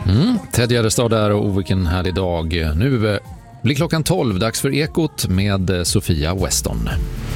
Ted Gärdestad där och vilken härlig dag. Nu blir klockan 12, dags för Ekot med Sofia Weston.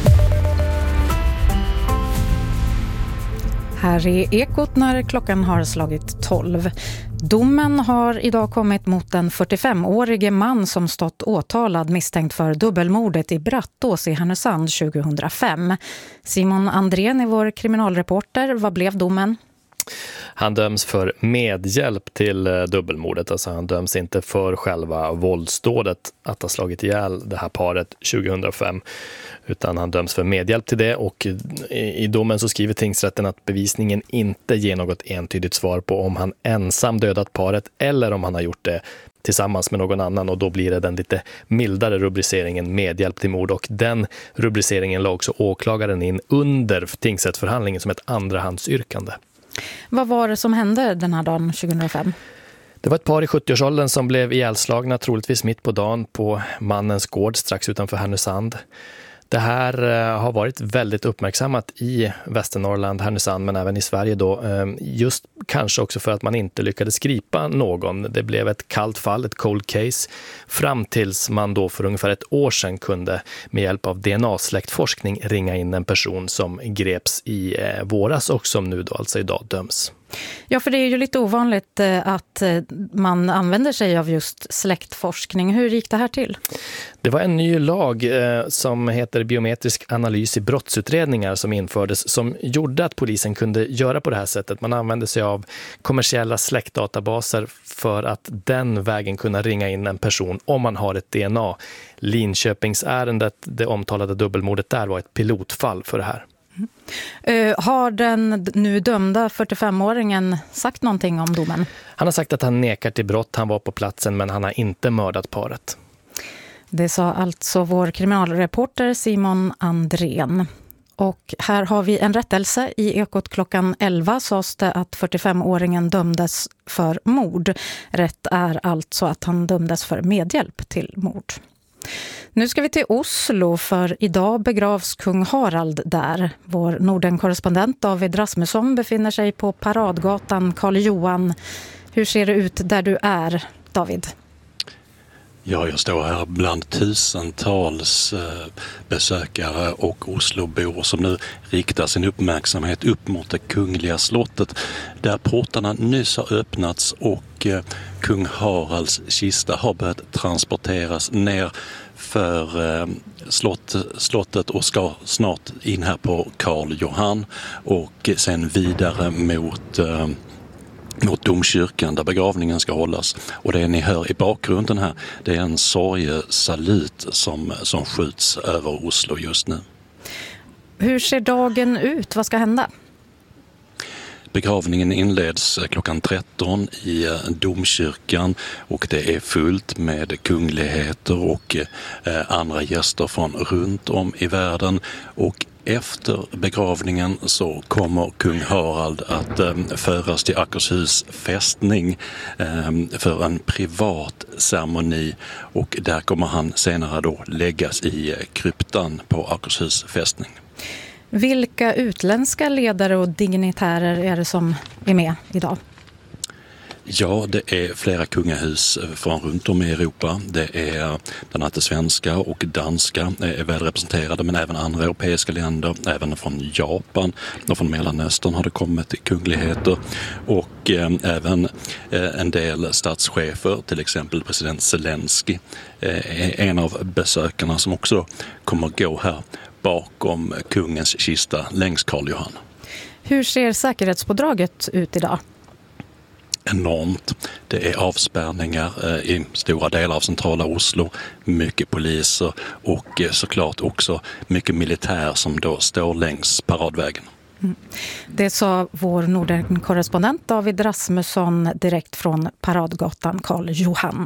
Här är Ekot när klockan har slagit 12. Domen har idag kommit mot en 45-årige man som stått åtalad misstänkt för dubbelmordet i Brattås i Härnösand 2005. Simon Andrén är vår kriminalreporter. Vad blev domen? Han döms för medhjälp till dubbelmordet. Alltså han döms inte för själva våldsdådet att ha slagit ihjäl det här paret 2005. Utan han döms för medhjälp till det, och i domen så skriver tingsrätten att bevisningen inte ger något entydigt svar på om han ensam dödat paret eller om han har gjort det tillsammans med någon annan, och då blir det den lite mildare rubriceringen medhjälp till mord, och den rubriceringen la också åklagaren in under tingsrättsförhandlingen som ett andrahandsyrkande. Vad var det som hände den här dagen 2005? Det var ett par i 70-årsåldern som blev ihjälslagna, troligtvis mitt på dagen, på mannens gård strax utanför Härnösand. Det här har varit väldigt uppmärksammat i Västernorrland, Härnösand, men även i Sverige då. Just kanske också för att man inte lyckades gripa någon. Det blev ett kallt fall, ett cold case, fram tills man då för ungefär ett år sedan kunde med hjälp av DNA-släktforskning ringa in en person som greps i våras och som nu då alltså idag döms. Ja, för det är ju lite ovanligt att man använder sig av just släktforskning. Hur gick det här till? Det var en ny lag som heter biometrisk analys i brottsutredningar som infördes, som gjorde att polisen kunde göra på det här sättet. Man använde sig av kommersiella släktdatabaser för att den vägen kunna ringa in en person om man har ett DNA. Linköpingsärendet, det omtalade dubbelmordet där, var ett pilotfall för det här. Har den nu dömda 45-åringen sagt någonting om domen? Han har sagt att han nekar till brott, han var på platsen, men han har inte mördat paret. Det sa alltså vår kriminalreporter Simon Andrén. Och här har vi en rättelse. I Ekot klockan 11 sades det att 45-åringen dömdes för mord. Rätt är alltså att han dömdes för medhjälp till mord. Nu ska vi till Oslo, för idag begravs kung Harald där. Vår Norden-korrespondent David Rasmusson befinner sig på Paradgatan Karl Johan. Hur ser det ut där du är, David? Ja, jag står här bland tusentals besökare och Oslobor som nu riktar sin uppmärksamhet upp mot det kungliga slottet, där portarna nyss har öppnats och kung Haralds kista har börjat transporteras ner för slottet och ska snart in här på Karl Johan och sen vidare mot domkyrkan där begravningen ska hållas. Och det ni hör i bakgrunden här, det är en sorgesalut som skjuts över Oslo just nu. Hur ser dagen ut? Vad ska hända? Begravningen inleds klockan 13 i domkyrkan och det är fullt med kungligheter och andra gäster från runt om i världen. Och efter begravningen så kommer kung Harald att föras till Akershus fästning för en privat ceremoni, och där kommer han senare då läggas i kryptan på Akershus fästning. Vilka utländska ledare och dignitärer är det som är med idag? Ja, det är flera kungahus från runt om i Europa. Det är bland annat det svenska och danska är väl representerade, men även andra europeiska länder, även från Japan och från Mellanöstern har det kommit kungligheter, och även en del statschefer, till exempel president Zelensky är en av besökarna som också kommer gå här bakom kungens kista längs Karl Johan. Hur ser säkerhetspådraget ut idag? Enormt. Det är avspärrningar i stora delar av centrala Oslo, mycket poliser och såklart också mycket militär som då står längs paradvägen. Det sa vår Norden-korrespondent David Rasmusson direkt från Paradgatan Karl Johan.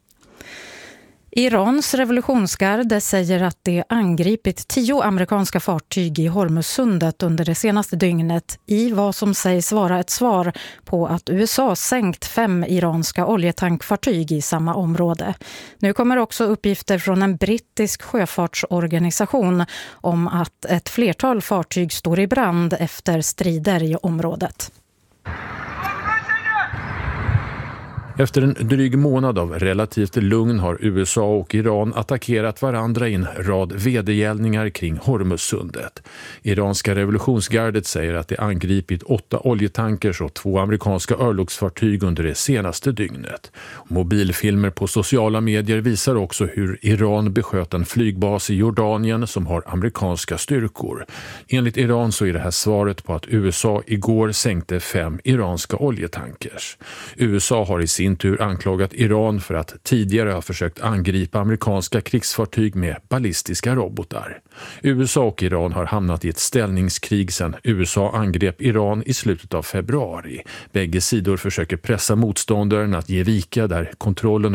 Irans revolutionsgarde säger att det angripit 10 amerikanska fartyg i Hormuzsundet under det senaste dygnet i vad som sägs vara ett svar på att USA sänkt 5 iranska oljetankfartyg i samma område. Nu kommer också uppgifter från en brittisk sjöfartsorganisation om att ett flertal fartyg står i brand efter strider i området. Efter en dryg månad av relativt lugn har USA och Iran attackerat varandra i en rad vedergällningar kring Hormuzsundet. Iranska revolutionsgardet säger att det angripit 8 oljetankers och 2 amerikanska örlogsfartyg under det senaste dygnet. Mobilfilmer på sociala medier visar också hur Iran besköt en flygbas i Jordanien som har amerikanska styrkor. Enligt Iran så är det här svaret på att USA igår sänkte 5 iranska oljetankers. USA har i sin tur anklagat Iran för att tidigare ha försökt angripa amerikanska krigsfartyg med ballistiska robotar. USA och Iran har hamnat i ett ställningskrig sedan USA angrep Iran i slutet av februari. Bägge sidor försöker pressa motståndaren att ge vika där kontrollen